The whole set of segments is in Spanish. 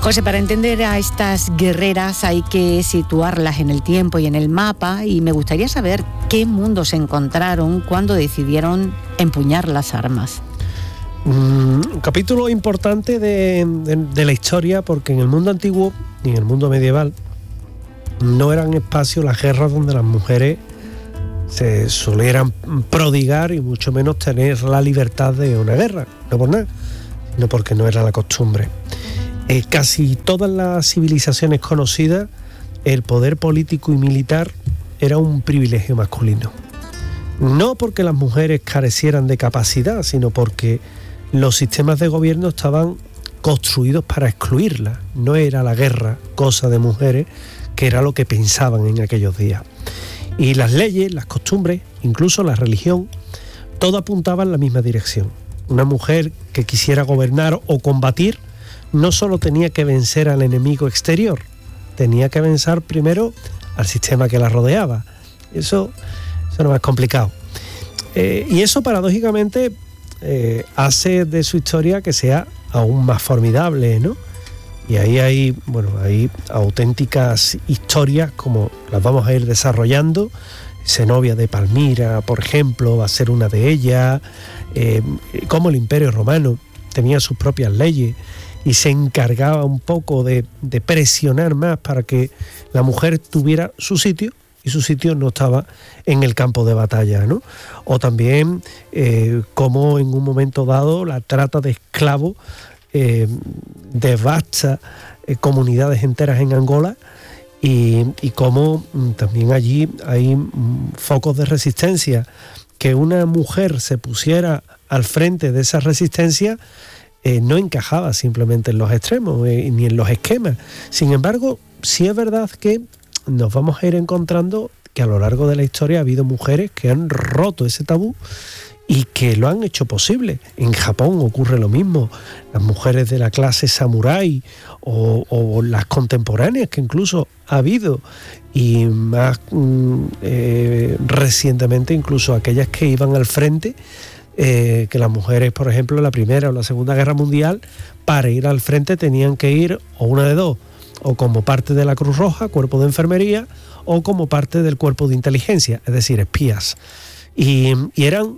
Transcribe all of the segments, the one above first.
José, para entender a estas guerreras hay que situarlas en el tiempo y en el mapa, y me gustaría saber qué mundo se encontraron cuando decidieron empuñar las armas. Un capítulo importante de la historia, porque en el mundo antiguo y en el mundo medieval no eran espacios las guerras donde las mujeres se solieran prodigar y mucho menos tener la libertad de una guerra, no por nada, sino porque no era la costumbre. Casi todas las civilizaciones conocidas, el poder político y militar era un privilegio masculino. No porque las mujeres carecieran de capacidad, sino porque los sistemas de gobierno estaban construidos para excluirlas. No era la guerra cosa de mujeres, que era lo que pensaban en aquellos días. Y las leyes, las costumbres, incluso la religión, todo apuntaba en la misma dirección. Una mujer que quisiera gobernar o combatir no solo tenía que vencer al enemigo exterior, tenía que vencer primero al sistema que la rodeaba. Eso no es más complicado. Y eso paradójicamente hace de su historia que sea aún más formidable, ¿no? Y ahí hay auténticas historias, como las vamos a ir desarrollando. Zenobia de Palmira, por ejemplo, va a ser una de ellas. Como el Imperio Romano tenía sus propias leyes y se encargaba un poco de presionar más para que la mujer tuviera su sitio, y su sitio no estaba en el campo de batalla, ¿no? O también como en un momento dado la trata de esclavos devasta comunidades enteras en Angola, y como también allí hay focos de resistencia. Que una mujer se pusiera al frente de esa resistencia no encajaba simplemente en los extremos ni en los esquemas. Sin embargo, sí es verdad que nos vamos a ir encontrando que a lo largo de la historia ha habido mujeres que han roto ese tabú y que lo han hecho posible. En Japón ocurre lo mismo. Las mujeres de la clase samurái o las contemporáneas, que incluso ha habido, y más recientemente incluso aquellas que iban al frente, que las mujeres, por ejemplo, en la Primera o la Segunda Guerra Mundial, para ir al frente tenían que ir o una de dos, o como parte de la Cruz Roja, cuerpo de enfermería, o como parte del cuerpo de inteligencia, es decir, espías. Y eran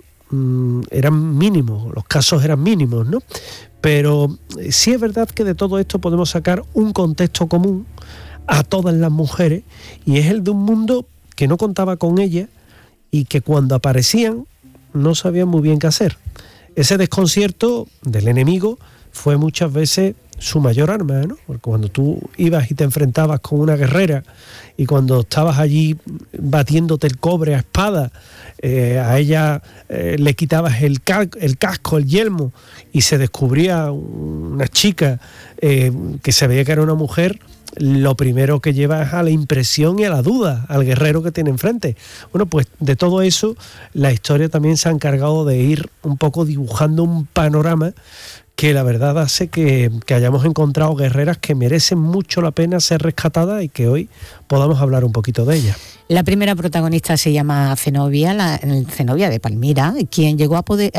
mínimos, los casos eran mínimos, ¿no? Pero sí es verdad que de todo esto podemos sacar un contexto común a todas las mujeres, y es el de un mundo que no contaba con ellas y que cuando aparecían no sabían muy bien qué hacer. Ese desconcierto del enemigo fue muchas veces su mayor arma, ¿no? Porque cuando tú ibas y te enfrentabas con una guerrera, y cuando estabas allí batiéndote el cobre a espada, a ella le quitabas el casco, el yelmo, y se descubría una chica que se veía que era una mujer, lo primero que lleva es a la impresión y a la duda al guerrero que tiene enfrente. Bueno, pues de todo eso la historia también se ha encargado de ir un poco dibujando un panorama que la verdad hace que hayamos encontrado guerreras que merecen mucho la pena ser rescatadas, y que hoy podamos hablar un poquito de ellas. La primera protagonista se llama Zenobia, Zenobia de Palmira, quien llegó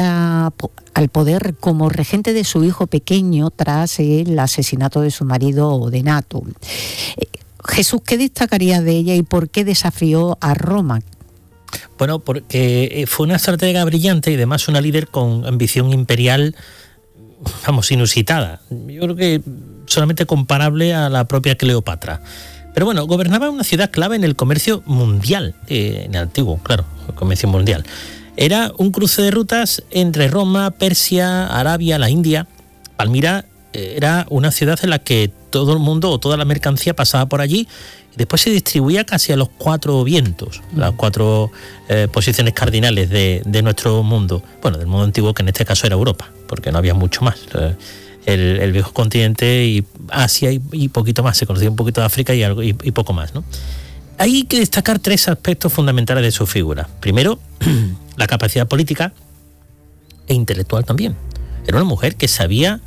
al poder como regente de su hijo pequeño tras el asesinato de su marido Odenato. Jesús, ¿qué destacaría de ella y por qué desafió a Roma? Bueno, porque fue una estratega brillante y además una líder con ambición imperial, inusitada. Yo creo que solamente comparable a la propia Cleopatra. Pero bueno, gobernaba una ciudad clave en el comercio mundial, en el antiguo, claro, el comercio mundial. Era un cruce de rutas entre Roma, Persia, Arabia, la India. Palmira era una ciudad en la que todo el mundo o toda la mercancía pasaba por allí y después se distribuía casi a los cuatro vientos, las cuatro posiciones cardinales de nuestro mundo. Bueno, del mundo antiguo, que en este caso era Europa, porque no había mucho más. El viejo continente y Asia y poquito más, se conocía un poquito de África y poco más, ¿no? Hay que destacar tres aspectos fundamentales de su figura. Primero, la capacidad política e intelectual también. Era una mujer que sabía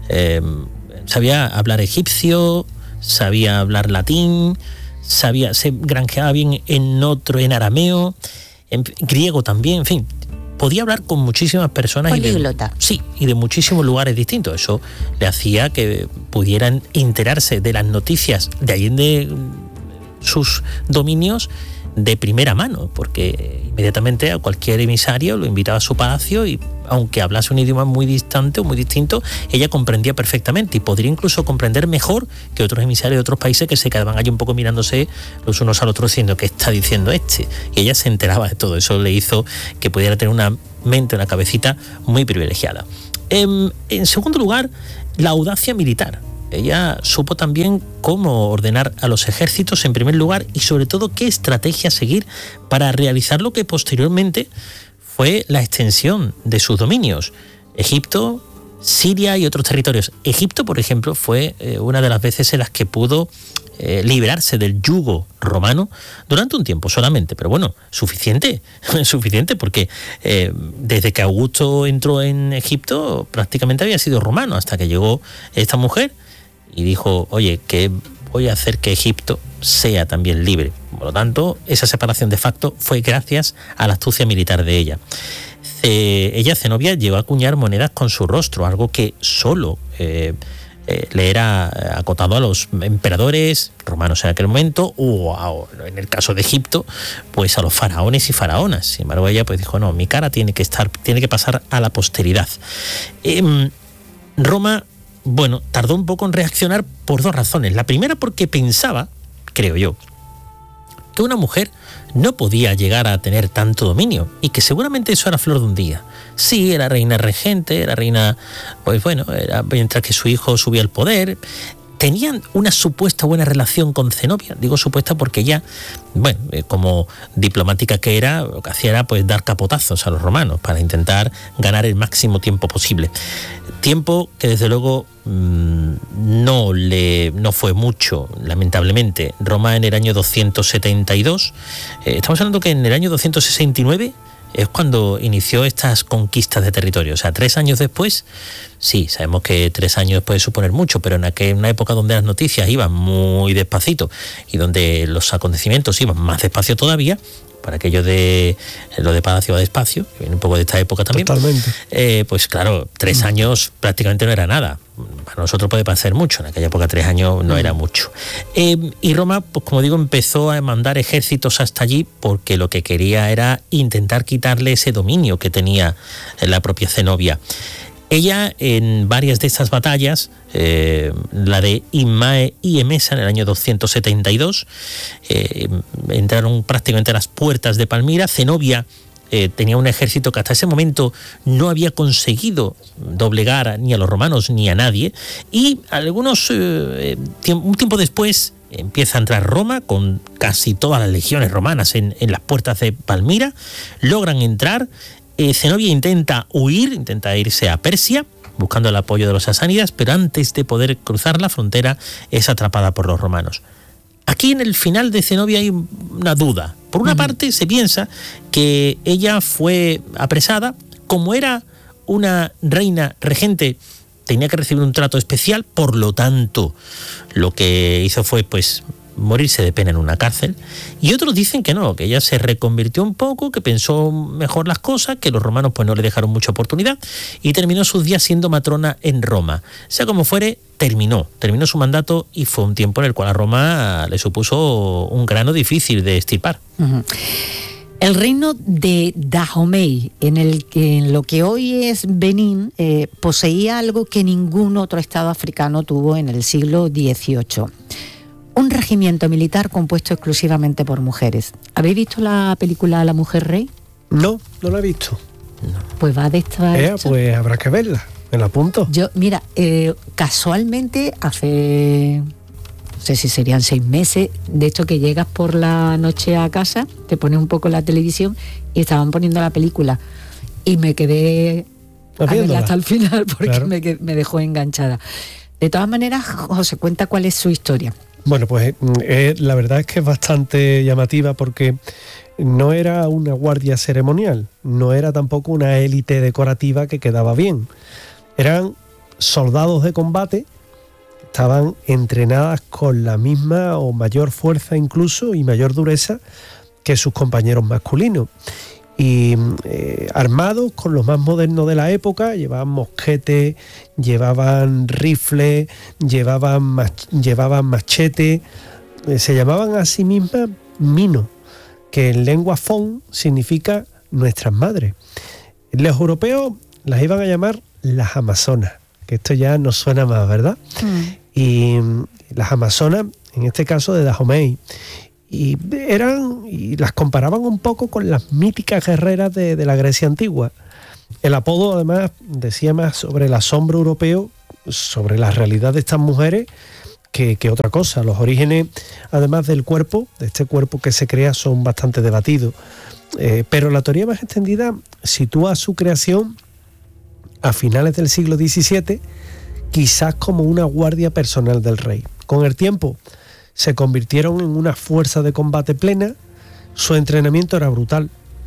hablar egipcio, sabía hablar latín, se granjeaba bien en arameo, en griego también, en fin. podía hablar con muchísimas personas. Políglota. Y de muchísimos lugares distintos. Eso le hacía que pudieran enterarse de las noticias de allende sus dominios de primera mano, porque inmediatamente a cualquier emisario lo invitaba a su palacio y aunque hablase un idioma muy distante o muy distinto, ella comprendía perfectamente y podría incluso comprender mejor que otros emisarios de otros países que se quedaban allí un poco mirándose los unos al otro diciendo ¿qué está diciendo este? Y ella se enteraba de todo. Eso le hizo que pudiera tener una mente, una cabecita muy privilegiada. En segundo lugar, la audacia militar. Ella supo también cómo ordenar a los ejércitos en primer lugar y sobre todo qué estrategia seguir para realizar lo que posteriormente fue la extensión de sus dominios. Egipto, Siria y otros territorios. Egipto, por ejemplo, fue una de las veces en las que pudo liberarse del yugo romano durante un tiempo solamente, pero bueno, suficiente porque desde que Augusto entró en Egipto prácticamente había sido romano hasta que llegó esta mujer y dijo, oye, que voy a hacer que Egipto sea también libre. Por lo tanto, esa separación de facto fue gracias a la astucia militar de ella. Ella, Zenobia, llegó a acuñar monedas con su rostro, algo que solo le era acotado a los emperadores romanos en aquel momento, o en el caso de Egipto, pues a los faraones y faraonas. Sin embargo, ella pues dijo, no, mi cara tiene que pasar a la posteridad. Roma, bueno, tardó un poco en reaccionar por dos razones. La primera porque pensaba, creo yo, que una mujer no podía llegar a tener tanto dominio y que seguramente eso era flor de un día. Sí, era reina regente, era reina, pues bueno, era mientras que su hijo subía al poder. Tenían una supuesta buena relación con Zenobia. Digo supuesta porque ella, bueno, como diplomática que era, lo que hacía era pues dar capotazos a los romanos para intentar ganar el máximo tiempo posible. Tiempo que desde luego no fue mucho, lamentablemente. Roma en el año 272, estamos hablando que en el año 269 es cuando inició estas conquistas de territorio. O sea, 3 años después, sí, sabemos que 3 años puede suponer mucho, pero en una época donde las noticias iban muy despacito y donde los acontecimientos iban más despacio todavía, para aquello de lo de Palacio va despacio, que viene un poco de esta época también. Totalmente. Pues claro, 3 años prácticamente no era nada. Para nosotros puede parecer mucho, en aquella época 3 años no era mucho. Y Roma, pues como digo, empezó a mandar ejércitos hasta allí porque lo que quería era intentar quitarle ese dominio que tenía la propia Zenobia. Ella, en varias de estas batallas, la de Imae y Emesa en el año 272, entraron prácticamente a las puertas de Palmira. Zenobia tenía un ejército que hasta ese momento no había conseguido doblegar ni a los romanos ni a nadie. Y un tiempo después empieza a entrar Roma con casi todas las legiones romanas en las puertas de Palmira. Logran entrar. Zenobia intenta irse a Persia, buscando el apoyo de los sasánidas, pero antes de poder cruzar la frontera es atrapada por los romanos. Aquí en el final de Zenobia hay una duda. Por una parte se piensa que ella fue apresada, como era una reina regente, tenía que recibir un trato especial, por lo tanto lo que hizo fue pues morirse de pena en una cárcel, y otros dicen que no, que ella se reconvirtió un poco, que pensó mejor las cosas, que los romanos pues no le dejaron mucha oportunidad y terminó sus días siendo matrona en Roma. Sea como fuere, terminó su mandato y fue un tiempo en el cual a Roma le supuso un grano difícil de extirpar. El reino de Dahomey, en lo que hoy es Benín, poseía algo que ningún otro estado africano tuvo en el siglo XVIII. Un regimiento militar compuesto exclusivamente por mujeres. ¿Habéis visto la película La Mujer Rey? No la he visto. No. Pues va de esta... Pues habrá que verla. Me la apunto. Yo, mira, casualmente hace... no sé si serían 6 meses, de esto que llegas por la noche a casa, te pones un poco la televisión y estaban poniendo la película. Y me quedé a verla hasta el final porque claro, me dejó enganchada. De todas maneras, José, cuenta cuál es su historia. Bueno, pues la verdad es que es bastante llamativa porque no era una guardia ceremonial, no era tampoco una élite decorativa que quedaba bien. Eran soldados de combate, estaban entrenadas con la misma o mayor fuerza incluso y mayor dureza que sus compañeros masculinos. y armados con lo más moderno de la época, llevaban mosquetes, llevaban rifles, llevaban machete, se llamaban a sí mismas Mino, que en lengua fon significa nuestras madres. Los europeos las iban a llamar las amazonas, que esto ya nos suena más, ¿verdad? Y las amazonas, en este caso de Dahomey, y las comparaban un poco con las míticas guerreras de la Grecia antigua. El apodo, además, decía más sobre el asombro europeo, sobre la realidad de estas mujeres, que otra cosa. Los orígenes, además del cuerpo, de este cuerpo que se crea, son bastante debatidos. Pero la teoría más extendida sitúa su creación a finales del siglo XVII, quizás como una guardia personal del rey. Con el tiempo se convirtieron en una fuerza de combate plena. Su entrenamiento era brutal.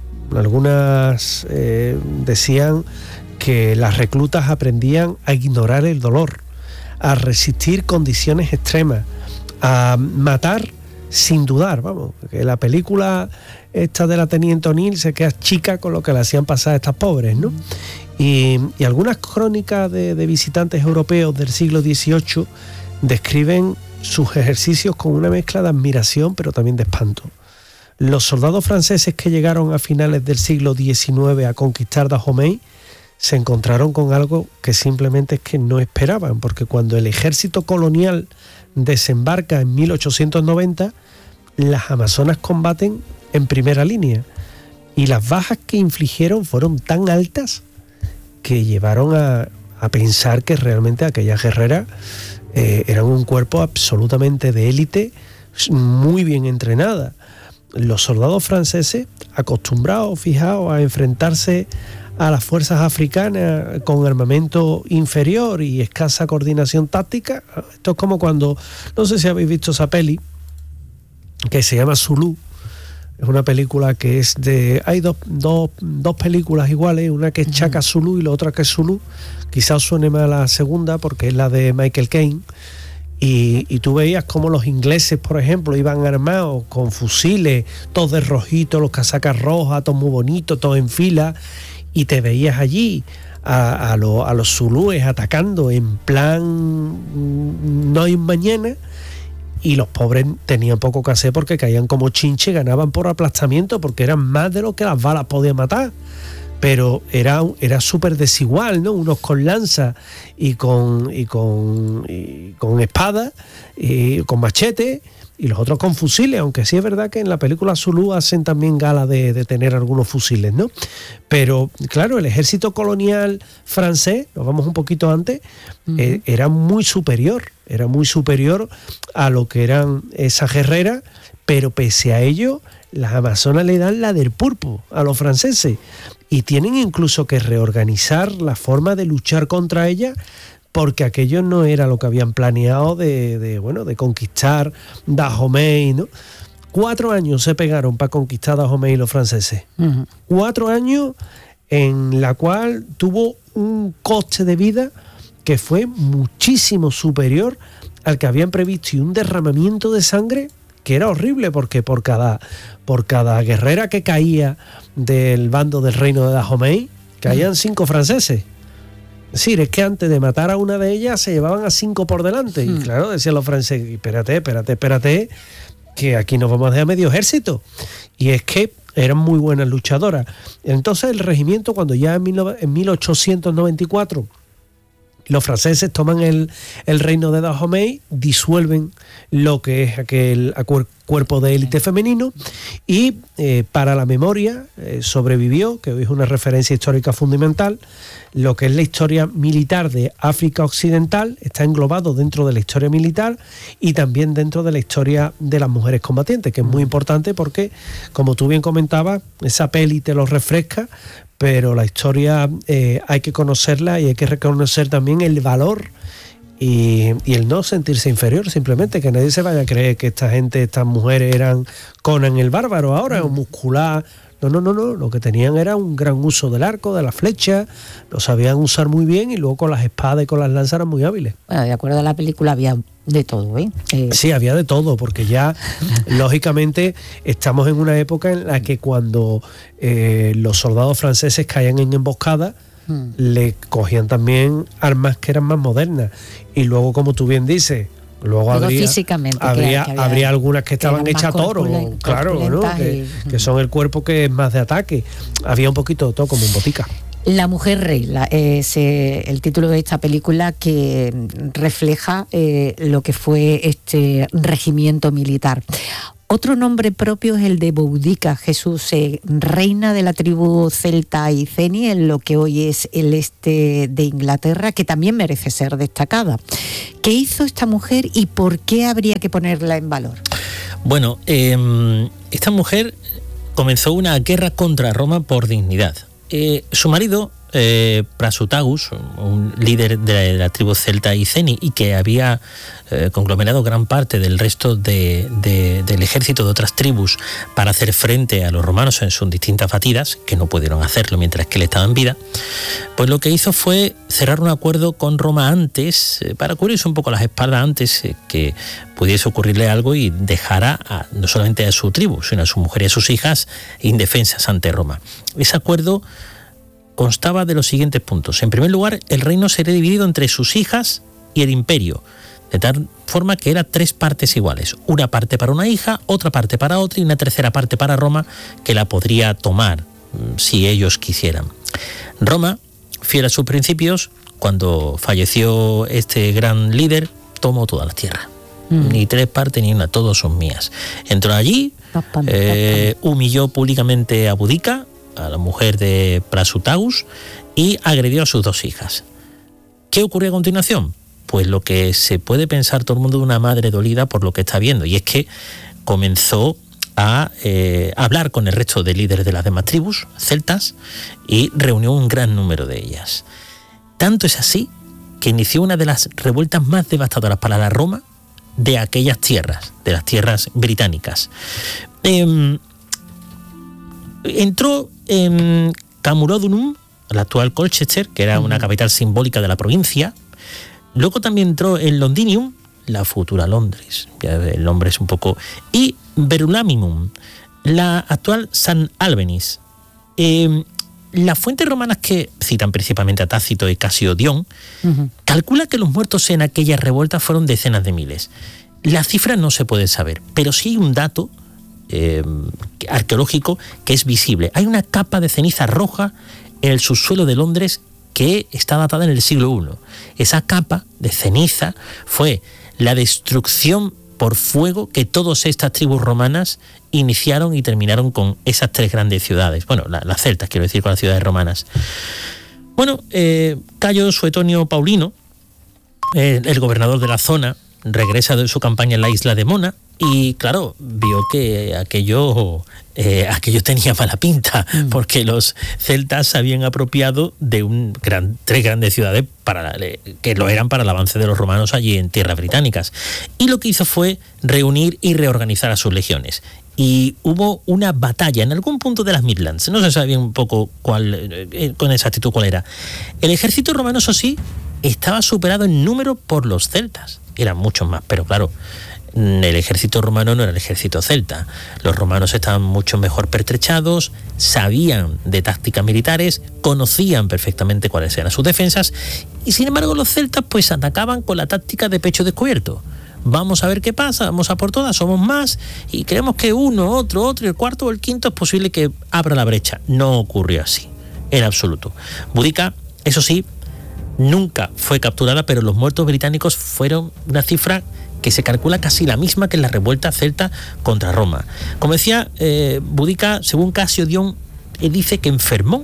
Algunas decían que las reclutas aprendían a ignorar el dolor, a resistir condiciones extremas, a matar sin dudar. Vamos, que la película esta de la Teniente O'Neill se queda chica con lo que le hacían pasar a estas pobres, ¿no? Y algunas crónicas de visitantes europeos del siglo XVIII describen sus ejercicios con una mezcla de admiración pero también de espanto. Los soldados franceses que llegaron a finales del siglo XIX a conquistar Dahomey se encontraron con algo que simplemente es que no esperaban, porque cuando el ejército colonial desembarca en 1890, las amazonas combaten en primera línea y las bajas que infligieron fueron tan altas que llevaron a pensar que realmente aquellas guerreras eran un cuerpo absolutamente de élite, muy bien entrenada. Los soldados franceses, acostumbrados, fijaos, a enfrentarse a las fuerzas africanas con armamento inferior y escasa coordinación táctica. Esto es como cuando, no sé si habéis visto esa peli, que se llama Zulu. Es una película que es de... Hay dos películas iguales, una que es Chaka Zulu y la otra que es Zulu. Quizás suene más la segunda porque es la de Michael Caine. Y tú veías cómo los ingleses, por ejemplo, iban armados con fusiles, todos de rojito, los casacas rojas, todos muy bonitos, todos en fila, y te veías allí a los zulúes atacando en plan no hay un mañana, y los pobres tenían poco que hacer porque caían como chinche, ganaban por aplastamiento porque eran más de lo que las balas podían matar. Pero era súper desigual, ¿no? Unos con lanza y con espada y con machete, y los otros con fusiles, aunque sí es verdad que en la película Zulu hacen también gala de tener algunos fusiles, ¿no? Pero claro, el ejército colonial francés, nos vamos un poquito antes, era muy superior a lo que eran esas guerreras, pero pese a ello, las amazonas le dan la del pulpo a los franceses y tienen incluso que reorganizar la forma de luchar contra ellas, porque aquello no era lo que habían planeado de conquistar Dahomey, ¿no? 4 años se pegaron para conquistar Dahomey los franceses. 4 años en la cual tuvo un coste de vida que fue muchísimo superior al que habían previsto, y un derramamiento de sangre que era horrible, porque por cada guerrera que caía del bando del reino de Dahomey, caían 5 franceses. Es decir, es que antes de matar a una de ellas se llevaban a 5 por delante. Y claro, decían los franceses, espérate, que aquí nos vamos a dejar medio ejército. Y es que eran muy buenas luchadoras. Entonces el regimiento, cuando ya en 1894 los franceses toman el reino de Dahomey, disuelven lo que es aquel cuerpo de élite femenino, y para la memoria sobrevivió, que hoy es una referencia histórica fundamental, lo que es la historia militar de África Occidental. Está englobado dentro de la historia militar y también dentro de la historia de las mujeres combatientes, que es muy importante porque, como tú bien comentabas, esa peli te lo refresca, pero la historia hay que conocerla y hay que reconocer también el valor y el no sentirse inferior, simplemente que nadie se vaya a creer que esta gente, estas mujeres eran Conan el Bárbaro ahora, o muscular. No, lo que tenían era un gran uso del arco, de la flecha, lo sabían usar muy bien y luego con las espadas y con las lanzas eran muy hábiles. Bueno, de acuerdo a la película había de todo, ¿eh? Sí, había de todo, porque ya lógicamente estamos en una época en la que cuando los soldados franceses caían en emboscada, le cogían también armas que eran más modernas. Y luego, como tú bien dices, luego habría algunas que estaban hechas a toro, claro, ¿no? Que son el cuerpo que es más de ataque. Había un poquito de todo, como en botica. La mujer rey es el título de esta película, que refleja lo que fue este regimiento militar. Otro nombre propio es el de Boudica, Jesús, reina de la tribu celta Iceni, en lo que hoy es el este de Inglaterra, que también merece ser destacada. ¿Qué hizo esta mujer y por qué habría que ponerla en valor? Bueno, esta mujer comenzó una guerra contra Roma por dignidad. Su marido, Prasutagus, un líder de la tribu celta Iceni, y que había conglomerado gran parte del resto del ejército de otras tribus para hacer frente a los romanos en sus distintas batidas, que no pudieron hacerlo mientras que él estaba en vida, pues lo que hizo fue cerrar un acuerdo con Roma antes, para cubrirse un poco las espaldas antes que pudiese ocurrirle algo y dejara no solamente a su tribu, sino a su mujer y a sus hijas indefensas ante Roma. Ese acuerdo constaba de los siguientes puntos. En primer lugar, el reino sería dividido entre sus hijas y el imperio, de tal forma que eran 3 partes iguales. Una parte para una hija, otra parte para otra y una tercera parte para Roma, que la podría tomar si ellos quisieran. Roma, fiel a sus principios, cuando falleció este gran líder, tomó todas las tierras. Ni 3 partes ni una, todas son mías. Entró allí, humilló públicamente a Boudica, a la mujer de Prasutagus, y agredió a sus 2 hijas. ¿Qué ocurrió a continuación? Pues lo que se puede pensar todo el mundo de una madre dolida por lo que está viendo, y es que comenzó a hablar con el resto de líderes de las demás tribus celtas y reunió un gran número de ellas. Tanto es así que inició una de las revueltas más devastadoras para la Roma de aquellas tierras, de las tierras británicas. Entró en Camurodunum, la actual Colchester, que era una capital simbólica de la provincia. Luego también entró en Londinium, la futura Londres, ya el nombre es un poco, y Verulamimum, la actual San Albans. Las fuentes romanas, que citan principalmente a Tácito y Casio Dion, calcula que los muertos en aquellas revueltas fueron decenas de miles. La cifra no se puede saber, pero sí hay un dato arqueológico que es visible. Hay una capa de ceniza roja en el subsuelo de Londres que está datada en el siglo I. Esa capa de ceniza fue la destrucción por fuego que todas estas tribus romanas iniciaron y terminaron con esas 3 grandes ciudades. Bueno, las celtas, quiero decir, con las ciudades romanas. Bueno, Cayo Suetonio Paulino, el gobernador de la zona, regresa de su campaña en la isla de Mona y, claro, vio que aquello tenía mala pinta, porque los celtas se habían apropiado de 3 grandes ciudades que lo eran para el avance de los romanos allí en tierras británicas. Y lo que hizo fue reunir y reorganizar a sus legiones. Y hubo una batalla en algún punto de las Midlands. No se sabía un poco con exactitud cuál era. El ejército romano, eso sí, estaba superado en número por los celtas. Eran muchos más, pero claro, el ejército romano no era el ejército celta. Los romanos estaban mucho mejor pertrechados, sabían de tácticas militares, conocían perfectamente cuáles eran sus defensas, y sin embargo los celtas pues atacaban con la táctica de pecho descubierto. Vamos a ver qué pasa, vamos a por todas, somos más, y creemos que uno, otro, y el cuarto o el quinto es posible que abra la brecha. No ocurrió así, en absoluto. Boudica, eso sí, nunca fue capturada, pero los muertos británicos fueron una cifra que se calcula casi la misma que en la revuelta celta contra Roma. Como decía, Boudica, según Casio Dion, dice que enfermó.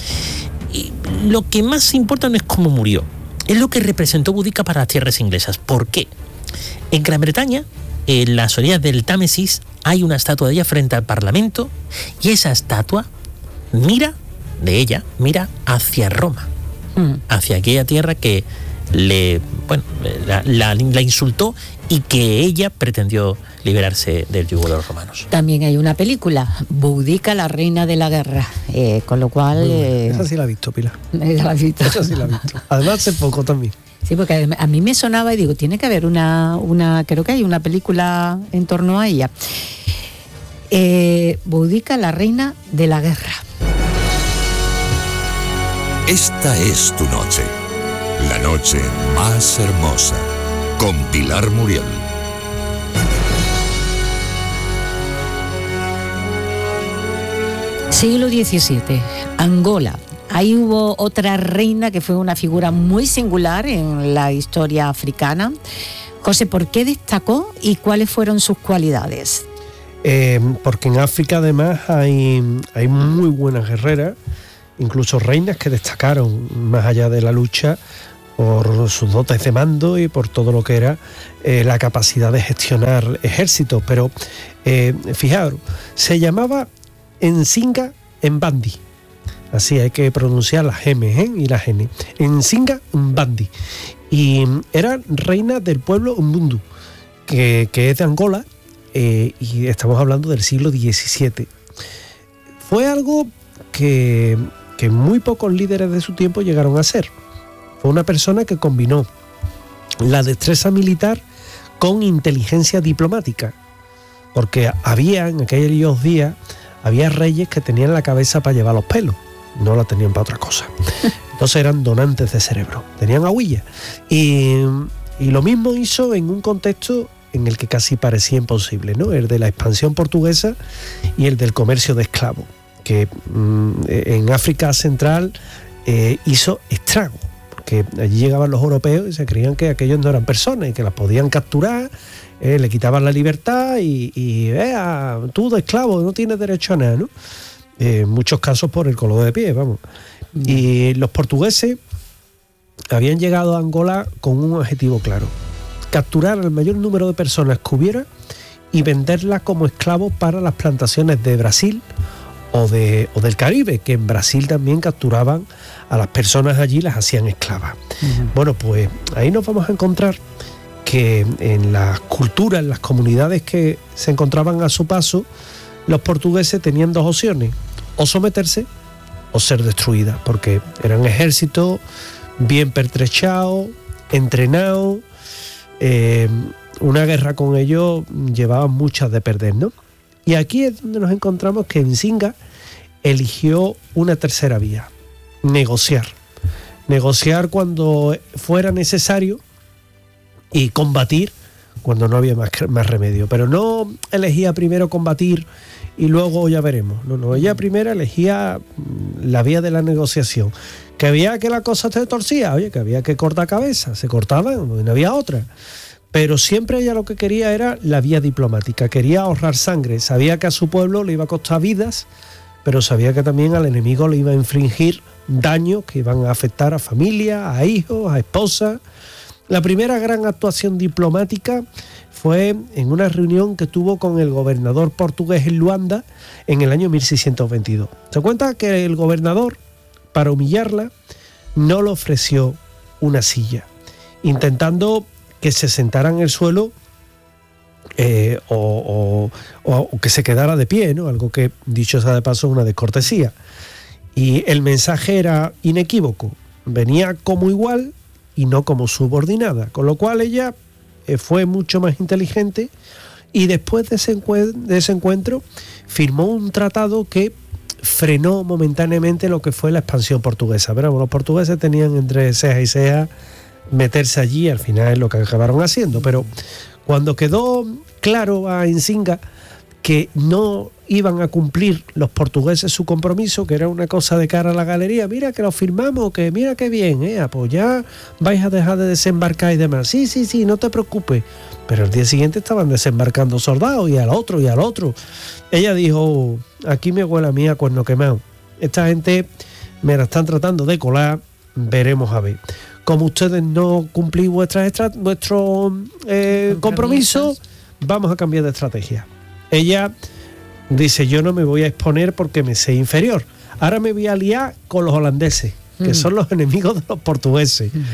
Y lo que más importa no es cómo murió, es lo que representó Boudica para las tierras inglesas. ¿Por qué? En Gran Bretaña, en las orillas del Támesis, hay una estatua de ella frente al Parlamento, y esa estatua mira hacia Roma, hacia aquella tierra que la insultó y que ella pretendió liberarse del yugo de los romanos. También hay una película, Boudica, la reina de la guerra, con lo cual... esa sí la he visto, Pilar. ¿La has visto? Esa sí la he visto. Además, hace poco también. Sí, porque a mí me sonaba y digo, tiene que haber creo que hay una película en torno a ella. Boudica, la reina de la guerra. Esta es tu noche, la noche más hermosa, con Pilar Muriel. Siglo XVII, Angola. Ahí hubo otra reina que fue una figura muy singular en la historia africana. José, ¿por qué destacó y cuáles fueron sus cualidades? Porque en África además hay muy buenas guerreras, incluso reinas que destacaron más allá de la lucha por sus dotes de mando y por todo lo que era la capacidad de gestionar ejércitos. Pero fijaros, se llamaba Nzinga Mbandi. Así hay que pronunciar las M y las N. Nzinga Mbandi. Y era reina del pueblo Mbundu, que es de Angola, y estamos hablando del siglo XVII. Fue algo que muy pocos líderes de su tiempo llegaron a ser. Fue una persona que combinó la destreza militar con inteligencia diplomática, porque en aquellos días había reyes que tenían la cabeza para llevar los pelos, no la tenían para otra cosa. Entonces eran donantes de cerebro, tenían agüilla. Y lo mismo hizo en un contexto en el que casi parecía imposible, ¿no? El de la expansión portuguesa y el del comercio de esclavos, que en África Central hizo estrago, porque allí llegaban los europeos y se creían que aquellos no eran personas y que las podían capturar, le quitaban la libertad y tú de esclavo no tienes derecho a nada, ¿no? En muchos casos por el color de piel, vamos. Y los portugueses habían llegado a Angola con un objetivo claro: capturar al mayor número de personas que hubiera y venderlas como esclavos para las plantaciones de Brasil o del Caribe, que en Brasil también capturaban a las personas allí, las hacían esclavas. Bueno, pues ahí nos vamos a encontrar que en las culturas, en las comunidades que se encontraban a su paso, los portugueses tenían dos opciones: o someterse o ser destruidas, porque eran ejércitos bien pertrechados, entrenados. Una guerra con ellos llevaba muchas de perder, ¿no? Y aquí es donde nos encontramos que Nzinga eligió una tercera vía: negociar cuando fuera necesario y combatir cuando no había más remedio. Pero no elegía primero combatir y luego ya veremos. No, ella primero elegía la vía de la negociación. Que había que la cosa se torcía, que había que cortar cabezas, se cortaban, no había otra. Pero siempre ella lo que quería era la vía diplomática, quería ahorrar sangre, sabía que a su pueblo le iba a costar vidas, pero sabía que también al enemigo le iba a infligir daños que iban a afectar a familia, a hijos, a esposas. La primera gran actuación diplomática fue en una reunión que tuvo con el gobernador portugués en Luanda en el año 1622. Se cuenta que el gobernador, para humillarla, no le ofreció una silla, intentando que se sentara en el suelo o que se quedara de pie, ¿no? Algo que, dicho sea de paso, es una descortesía. Y el mensaje era inequívoco: venía como igual y no como subordinada, con lo cual ella fue mucho más inteligente y después de ese encuentro firmó un tratado que frenó momentáneamente lo que fue la expansión portuguesa. Pero los portugueses tenían entre ceja y ceja meterse allí, al final es lo que acabaron haciendo. Pero cuando quedó claro a Nzinga que no iban a cumplir los portugueses su compromiso, que era una cosa de cara a la galería: mira que lo firmamos, que mira qué bien, pues ya vais a dejar de desembarcar y demás. Sí, no te preocupes. Pero el día siguiente estaban desembarcando soldados y al otro. Ella dijo: aquí me huele a mí a cuerno quemado. Esta gente me la están tratando de colar, veremos a ver. Como ustedes no cumplís vuestro compromiso, vamos a cambiar de estrategia. Ella dice: yo no me voy a exponer porque me sé inferior. Ahora me voy a liar con los holandeses, que son los enemigos de los portugueses.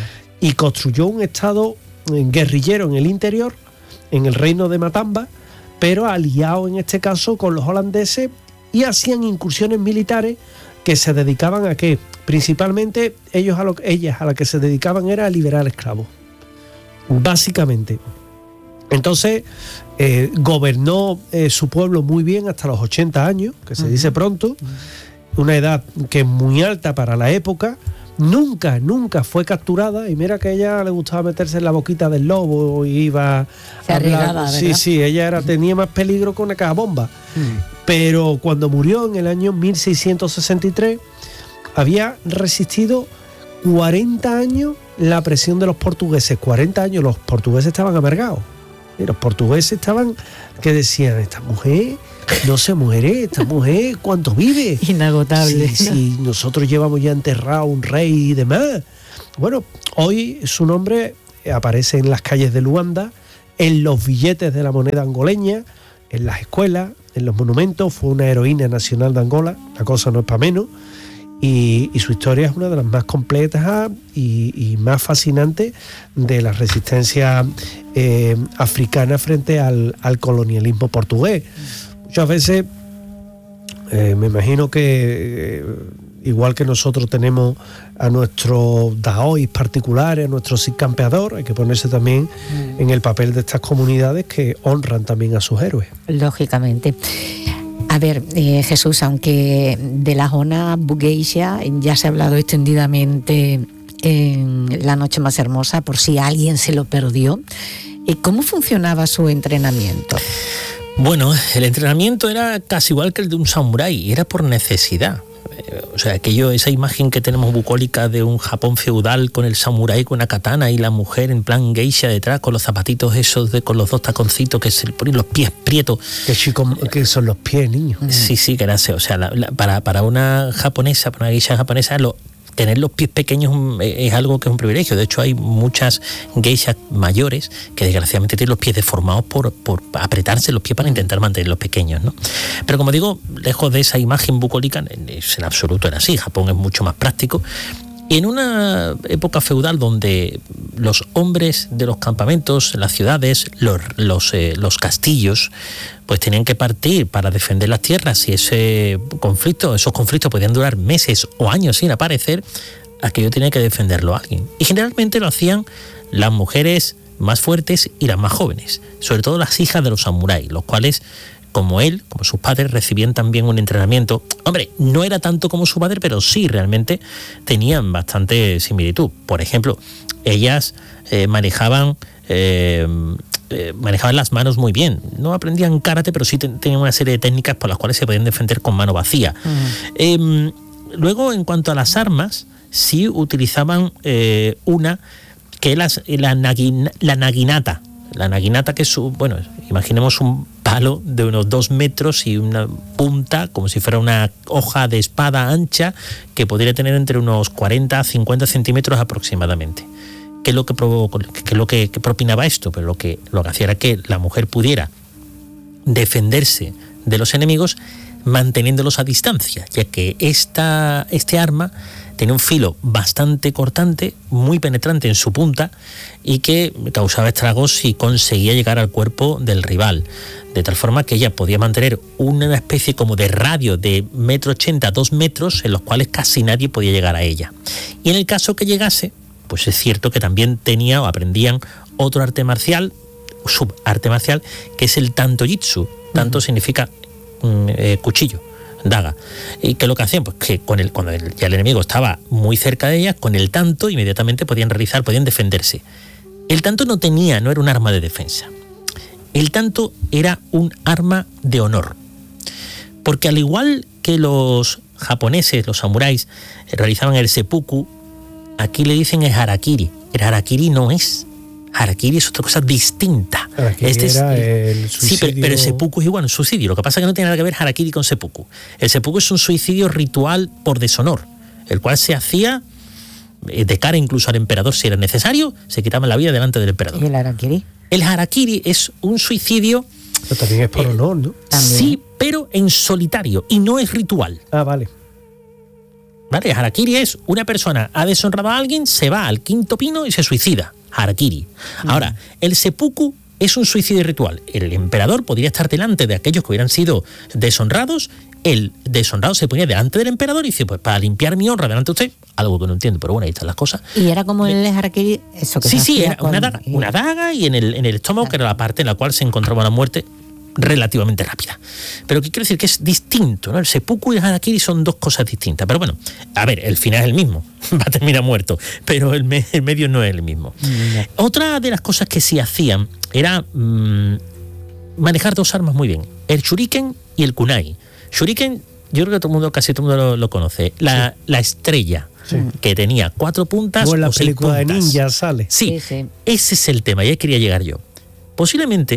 y construyó un estado guerrillero en el interior, en el reino de Matamba, pero aliado en este caso con los holandeses, y hacían incursiones militares que se dedicaban a ¿qué? Principalmente ellas a lo que se dedicaban era a liberar esclavos, básicamente. Entonces gobernó su pueblo muy bien hasta los 80 años, que se dice pronto, una edad que es muy alta para la época. Nunca fue capturada, y mira que a ella le gustaba meterse en la boquita del lobo y iba a hablar. Sí, ella tenía más peligro que una caja bomba. Pero cuando murió en el año 1663 había resistido 40 años la presión de los portugueses. 40 años los portugueses estaban amargados. Y los portugueses estaban que decían, esta mujer no se muere, esta mujer ¿cuánto vive? Inagotable. Sí, nosotros llevamos ya enterrado un rey y demás. Bueno, hoy su nombre aparece en las calles de Luanda, en los billetes de la moneda angoleña, en las escuelas, en los monumentos. Fue una heroína nacional de Angola, la cosa no es para menos. Y su historia es una de las más completas y más fascinantes de la resistencia africana frente al colonialismo portugués. Muchas veces me imagino que igual que nosotros tenemos a nuestros daois particulares, a nuestro Cid Campeador, hay que ponerse también en el papel de estas comunidades que honran también a sus héroes. Lógicamente. A ver, Jesús, aunque de la zona Bugeisha ya se ha hablado extendidamente en La Noche Más Hermosa, por si alguien se lo perdió, ¿cómo funcionaba su entrenamiento? Bueno, el entrenamiento era casi igual que el de un samurái, era por necesidad. O sea, esa imagen que tenemos bucólica de un Japón feudal con el samurái con una katana y la mujer en plan geisha detrás con los zapatitos esos con los dos taconcitos que se le ponen los pies prietos. Que son los pies, niño. Sí, que era así. O sea, para una japonesa, para una geisha japonesa, tener los pies pequeños es algo que es un privilegio. De hecho, hay muchas geishas mayores que desgraciadamente tienen los pies deformados por apretarse los pies para intentar mantenerlos pequeños, ¿no? Pero como digo, lejos de esa imagen bucólica, en absoluto era así. Japón es mucho más práctico. Y en una época feudal donde los hombres de los campamentos, las ciudades, los castillos, pues tenían que partir para defender las tierras, y esos conflictos podían durar meses o años sin aparecer, aquello tenía que defenderlo alguien. Y generalmente lo hacían las mujeres más fuertes y las más jóvenes, sobre todo las hijas de los samuráis, los cuales, como sus padres, recibían también un entrenamiento. Hombre, no era tanto como su padre, pero sí realmente tenían bastante similitud. Por ejemplo, ellas manejaban las manos muy bien. No aprendían karate, pero sí tenían una serie de técnicas por las cuales se podían defender con mano vacía. Luego, en cuanto a las armas, sí utilizaban una que es la naginata. La naginata, que es, imaginemos un palo de unos 2 metros y una punta como si fuera una hoja de espada ancha que podría tener entre unos 40 a 50 centímetros aproximadamente. ¿Qué es lo que propinaba esto? Pero lo que hacía era que la mujer pudiera defenderse de los enemigos manteniéndolos a distancia, ya que este arma tenía un filo bastante cortante, muy penetrante en su punta, y que causaba estragos si conseguía llegar al cuerpo del rival, de tal forma que ella podía mantener una especie como de radio de 1,80 m, 2 metros, en los cuales casi nadie podía llegar a ella. Y en el caso que llegase, pues es cierto que también aprendían otro arte marcial, subarte marcial, que es el tanto jitsu. Tanto significa cuchillo, daga. Y que lo que hacían, pues que cuando ya el enemigo estaba muy cerca de ellas, con el tanto inmediatamente podían defenderse. El tanto no era un arma de defensa. El tanto era un arma de honor. Porque al igual que los japoneses, los samuráis, realizaban el seppuku, aquí le dicen el harakiri. El harakiri no es. Harakiri es otra cosa distinta. Harakiri era el suicidio. Sí, pero el seppuku es igual, un suicidio. Lo que pasa es que no tiene nada que ver harakiri con seppuku. El seppuku es un suicidio ritual por deshonor, el cual se hacía de cara incluso al emperador si era necesario, se quitaban la vida delante del emperador. ¿Y el harakiri? El harakiri es un suicidio... Pero también es por honor, ¿no? Sí, pero en solitario, y no es ritual. Ah, vale. ¿vale? Harakiri es una persona ha deshonrado a alguien, se va al quinto pino y se suicida. Harakiri. Ahora, el seppuku es un suicidio ritual. El emperador podría estar delante de aquellos que hubieran sido deshonrados. El deshonrado se ponía delante del emperador y dice, pues para limpiar mi honra delante de usted, algo que no entiendo, pero bueno, ahí están las cosas. Y era como el harakiri, eso que sí, era una daga y en el estómago, que era la parte en la cual se encontraba la muerte relativamente rápida. Pero ¿qué quiero decir? Que es distinto, ¿no? El seppuku y el harakiri son dos cosas distintas. Pero bueno, a ver, el final es el mismo, va a terminar muerto, pero el medio no es el mismo. Otra de las cosas que sí hacían era manejar dos armas muy bien, el shuriken y el kunai. Shuriken, yo creo que casi todo el mundo lo conoce. La estrella, que tenía 4 puntas o en la 6 película puntas. de Ninja sale. Sí. Ese es el tema, y ahí quería llegar yo. Posiblemente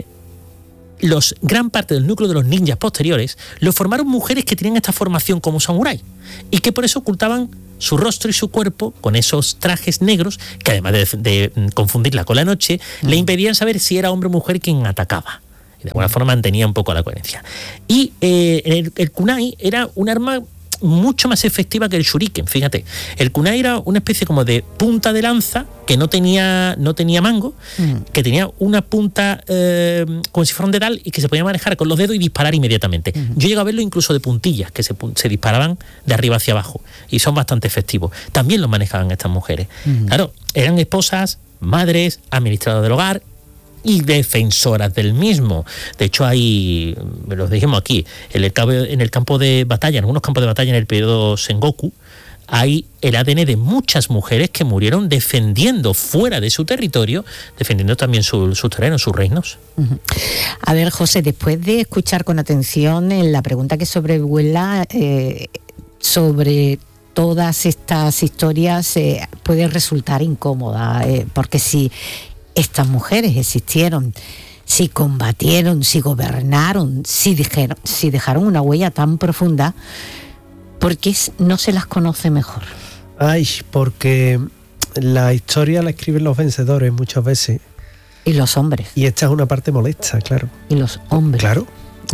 gran parte del núcleo de los ninjas posteriores lo formaron mujeres que tenían esta formación como samurái y que por eso ocultaban su rostro y su cuerpo con esos trajes negros que, además de confundirla con la noche, le impedían saber si era hombre o mujer quien atacaba. Y de alguna forma mantenía un poco la coherencia. Y el kunai era un arma mucho más efectiva que el shuriken, fíjate. El kunai era una especie como de punta de lanza que no tenía mango, que tenía una punta como si fuera un dedal y que se podía manejar con los dedos y disparar inmediatamente. Yo llego a verlo incluso de puntillas que se disparaban de arriba hacia abajo y son bastante efectivos. También los manejaban estas mujeres. Claro, eran esposas, madres, administradoras del hogar y defensoras del mismo. De hecho, hay, lo dijimos aquí, en el campo de batalla, en algunos campos de batalla en el periodo Sengoku, hay el ADN de muchas mujeres que murieron defendiendo fuera de su territorio, defendiendo también sus terrenos, sus reinos. A ver, José, después de escuchar con atención la pregunta que sobrevuela sobre todas estas historias, puede resultar incómoda, porque si estas mujeres existieron, si combatieron, si gobernaron, si dejaron una huella tan profunda, ¿por qué no se las conoce mejor? Ay, porque la historia la escriben los vencedores muchas veces. Y los hombres. Y esta es una parte molesta, claro. Y los hombres. Claro.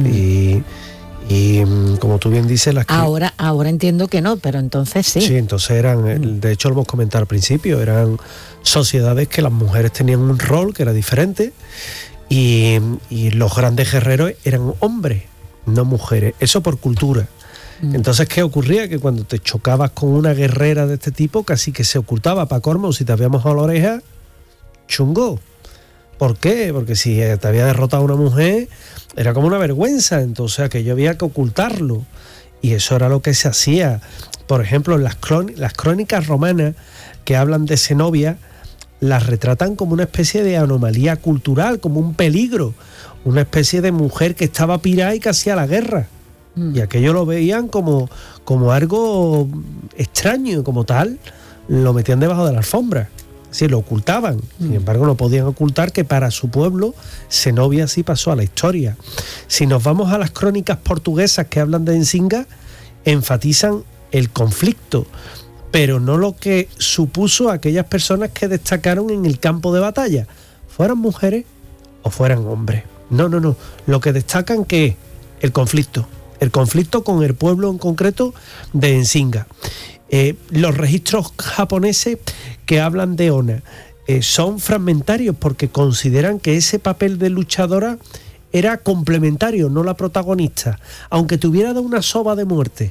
Y como tú bien dices, las que... Ahora entiendo que no, pero entonces sí. Sí, entonces eran, de hecho lo hemos comentado al principio, eran sociedades que las mujeres tenían un rol que era diferente y los grandes guerreros eran hombres, no mujeres. Eso por cultura. Entonces, ¿qué ocurría? Que cuando te chocabas con una guerrera de este tipo, casi que se ocultaba para colmo, si te había mojado la oreja, chungo. ¿Por qué? Porque si te había derrotado una mujer, era como una vergüenza, entonces aquello había que ocultarlo. Y eso era lo que se hacía. Por ejemplo, las crónicas romanas que hablan de Zenobia, las retratan como una especie de anomalía cultural, como un peligro, una especie de mujer que estaba pirada y que hacía la guerra. Y aquello lo veían como algo extraño, como tal, lo metían debajo de la alfombra. Sí, lo ocultaban. Sin embargo, no podían ocultar que para su pueblo Zenobia sí pasó a la historia. Si nos vamos a las crónicas portuguesas que hablan de Nzinga, enfatizan el conflicto, pero no lo que supuso a aquellas personas que destacaron en el campo de batalla, fueran mujeres o fueran hombres. No. Lo que destacan que es el conflicto con el pueblo en concreto de Nzinga. Los registros japoneses que hablan de Onna son fragmentarios porque consideran que ese papel de luchadora era complementario, no la protagonista, aunque tuviera dado una soba de muerte.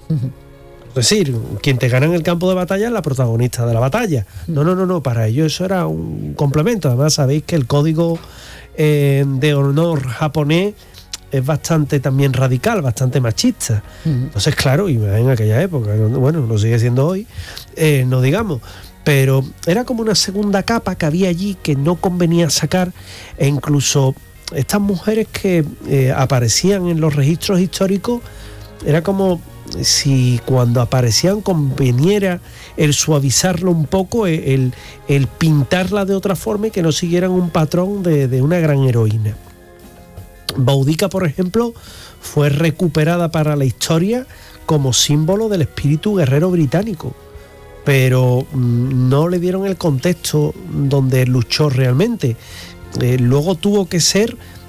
Es decir, quien te gana en el campo de batalla es la protagonista de la batalla. No, para ellos eso era un complemento. Además, sabéis que el código de honor japonés es bastante también radical, bastante machista. Entonces, claro, y en aquella época, bueno, lo sigue siendo hoy, no digamos, pero era como una segunda capa que había allí que no convenía sacar, e incluso estas mujeres que aparecían en los registros históricos, era como si cuando aparecían conveniera el suavizarlo un poco, el pintarla de otra forma y que no siguieran un patrón de una gran heroína. Boudica, por ejemplo, fue recuperada para la historia como símbolo del espíritu guerrero británico, pero no le dieron el contexto donde luchó realmente. Luego tuvo que ser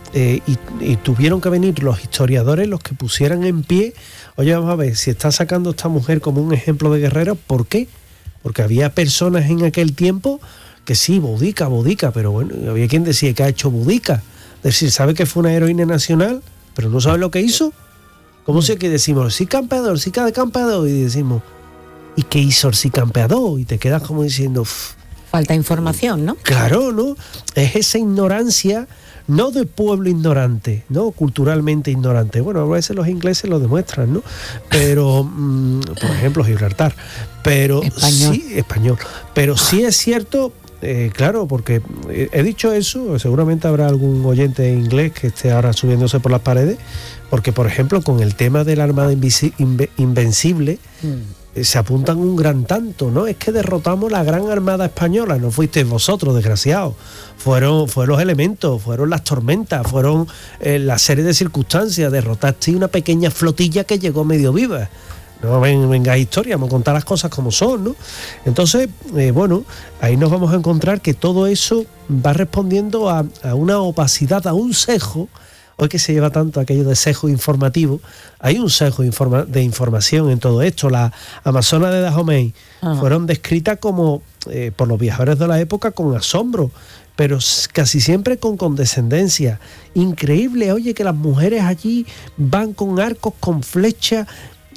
y tuvieron que venir los historiadores los que pusieran en pie, oye, vamos a ver, si está sacando a esta mujer como un ejemplo de guerrera, ¿por qué? Porque había personas en aquel tiempo que sí, Boudica, pero bueno, había quien decía que ha hecho Boudica. Es decir, sabe que fue una heroína nacional, pero no sabe lo que hizo. ¿Cómo sé que decimos Orsi campeador, y decimos, ¿y qué hizo Orsi campeador? Y te quedas como diciendo... Falta información, ¿no? Claro, ¿no? Es esa ignorancia, no de pueblo ignorante, ¿no? Culturalmente ignorante. Bueno, a veces los ingleses lo demuestran, ¿no? Pero, por ejemplo, Gibraltar. Pero español. Pero sí es cierto... claro, porque he dicho eso, seguramente habrá algún oyente inglés que esté ahora subiéndose por las paredes, porque por ejemplo con el tema de la Armada Invencible se apuntan un gran tanto, ¿no? Es que derrotamos la gran Armada Española, no fuisteis vosotros, desgraciados, fueron los elementos, fueron las tormentas, fueron la serie de circunstancias, derrotasteis una pequeña flotilla que llegó medio viva. No venga historia, vamos a contar las cosas como son, ¿no? Entonces, bueno, ahí nos vamos a encontrar que todo eso va respondiendo a una opacidad, a un sesgo. Hoy que se lleva tanto aquello de sesgo informativo, hay un sesgo de información en todo esto. Las Amazonas de Dahomey fueron descritas como, por los viajeros de la época, con asombro, pero casi siempre con condescendencia. Increíble, oye, que las mujeres allí van con arcos, con flechas.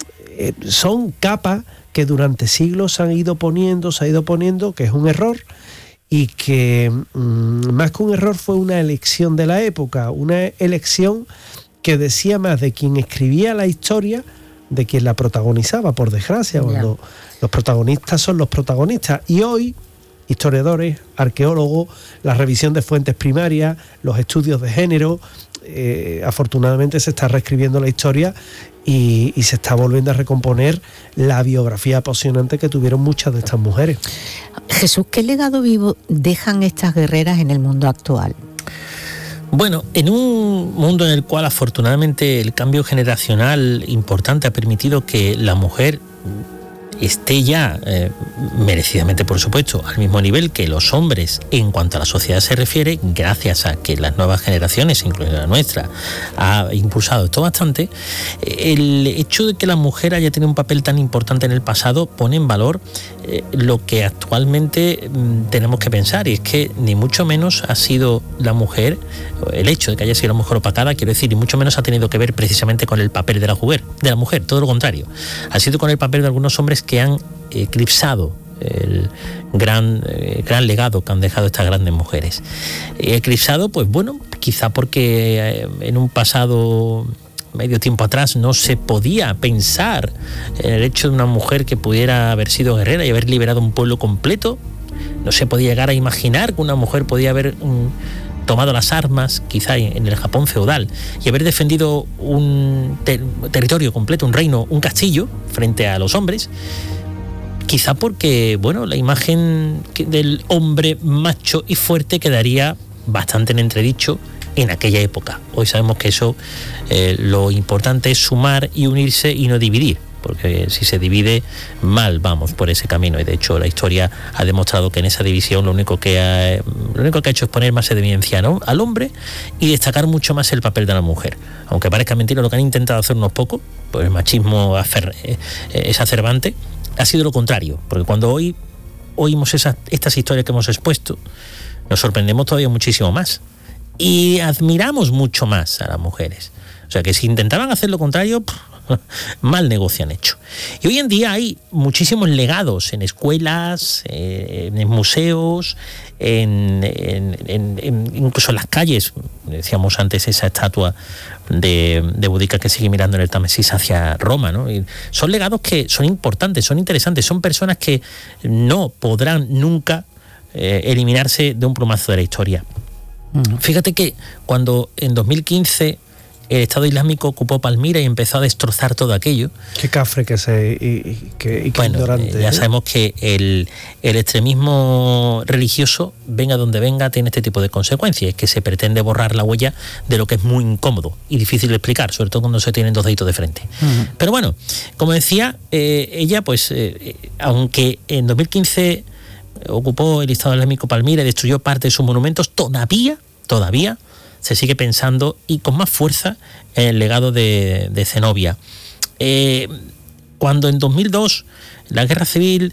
Son capas que durante siglos se ha ido poniendo, que es un error, y que más que un error fue una elección de la época, una elección que decía más de quien escribía la historia, de quien la protagonizaba, por desgracia, cuando los protagonistas son los protagonistas. Y hoy, historiadores, arqueólogos, la revisión de fuentes primarias, los estudios de género, afortunadamente se está reescribiendo la historia y se está volviendo a recomponer la biografía apasionante que tuvieron muchas de estas mujeres. Jesús, ¿qué legado vivo dejan estas guerreras en el mundo actual? Bueno, en un mundo en el cual afortunadamente el cambio generacional importante ha permitido que la mujer esté ya, merecidamente por supuesto, al mismo nivel que los hombres en cuanto a la sociedad se refiere, gracias a que las nuevas generaciones, incluida la nuestra, ha impulsado esto bastante, el hecho de que la mujer haya tenido un papel tan importante en el pasado pone en valor lo que actualmente tenemos que pensar, y es que ni mucho menos ha sido la mujer, el hecho de que haya sido la mujer opacada, quiero decir, ni mucho menos ha tenido que ver precisamente con el papel de la mujer, todo lo contrario, ha sido con el papel de algunos hombres que han eclipsado el gran legado que han dejado estas grandes mujeres. Eclipsado, pues bueno, quizá porque en un pasado medio tiempo atrás no se podía pensar en el hecho de una mujer que pudiera haber sido guerrera y haber liberado un pueblo completo. No se podía llegar a imaginar que una mujer podía haber tomado las armas, quizá en el Japón feudal, y haber defendido un territorio completo, un reino, un castillo, frente a los hombres, quizá porque, bueno, la imagen del hombre macho y fuerte quedaría bastante en entredicho en aquella época. Hoy sabemos que eso, lo importante es sumar y unirse y no dividir, porque si se divide, mal vamos por ese camino, y de hecho la historia ha demostrado que en esa división lo único que ha hecho es poner más evidencia, ¿no?, al hombre, y destacar mucho más el papel de la mujer. Aunque parezca mentira, lo que han intentado hacer unos pocos, pues el machismo es acervante, ha sido lo contrario, porque cuando hoy oímos estas historias que hemos expuesto, nos sorprendemos todavía muchísimo más y admiramos mucho más a las mujeres. O sea que si intentaban hacer lo contrario, mal negocio han hecho. Y hoy en día hay muchísimos legados en escuelas, en museos, incluso en las calles. Decíamos antes esa estatua de Boudica que sigue mirando en el Támesis hacia Roma, ¿no? Y son legados que son importantes, son interesantes, son personas que no podrán nunca eliminarse de un plumazo de la historia. Fíjate que cuando en 2015 el Estado Islámico ocupó Palmira y empezó a destrozar todo aquello. Qué cafre qué bueno, ignorante. Ya sabemos que el extremismo religioso, venga donde venga, tiene este tipo de consecuencias. Es que se pretende borrar la huella de lo que es muy incómodo y difícil de explicar, sobre todo cuando se tienen dos deditos de frente. Pero bueno, como decía, ella, pues, aunque en 2015 ocupó el Estado Islámico Palmira y destruyó parte de sus monumentos, todavía se sigue pensando y con más fuerza en el legado de Zenobia. Cuando en 2002 la guerra civil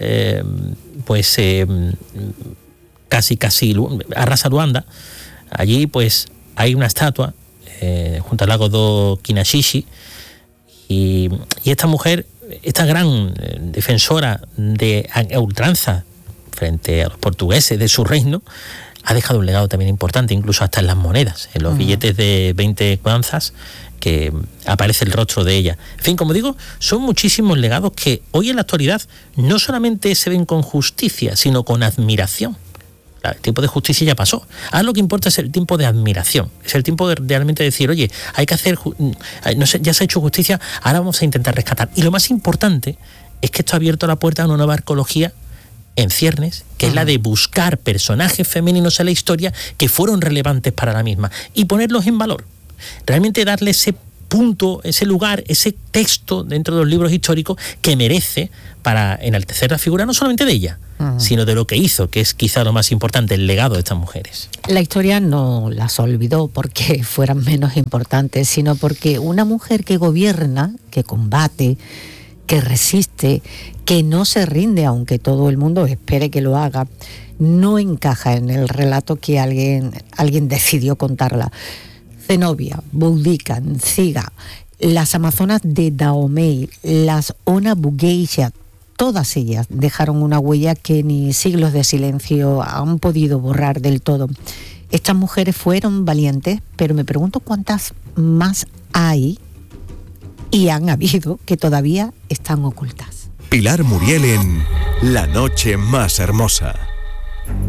casi arrasa Luanda, allí pues hay una estatua junto al lago do Kinashishi, y esta mujer, esta gran defensora de ultranza frente a los portugueses de su reino, ha dejado un legado también importante, incluso hasta en las monedas, en los billetes de 20 kwanzas, que aparece el rostro de ella. En fin, como digo, son muchísimos legados que hoy en la actualidad no solamente se ven con justicia, sino con admiración. El tiempo de justicia ya pasó. Ahora lo que importa es el tiempo de admiración. Es el tiempo de realmente decir, oye, hay que hacer, no sé, ya se ha hecho justicia, ahora vamos a intentar rescatar. Y lo más importante es que esto ha abierto la puerta a una nueva arqueología en ciernes, que es la de buscar personajes femeninos en la historia que fueron relevantes para la misma y ponerlos en valor. Realmente darle ese punto, ese lugar, ese texto dentro de los libros históricos que merece para enaltecer la figura no solamente de ella, sino de lo que hizo, que es quizá lo más importante, el legado de estas mujeres. La historia no las olvidó porque fueran menos importantes, sino porque una mujer que gobierna, que combate, que resiste, que no se rinde aunque todo el mundo espere que lo haga, no encaja en el relato que alguien decidió contarla. Zenobia, Boudica, Nziga, las amazonas de Dahomey, las Ona Bugeisha, todas ellas dejaron una huella que ni siglos de silencio han podido borrar del todo. Estas mujeres fueron valientes, pero me pregunto cuántas más hay y han habido que todavía están ocultas. Pilar Muriel en La Noche Más Hermosa.